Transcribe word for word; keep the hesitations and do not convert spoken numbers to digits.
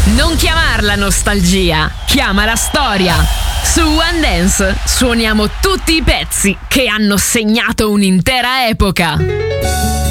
Non chiamarla nostalgia, chiamala storia. Su One Dance suoniamo tutti i pezzi che hanno segnato un'intera epoca.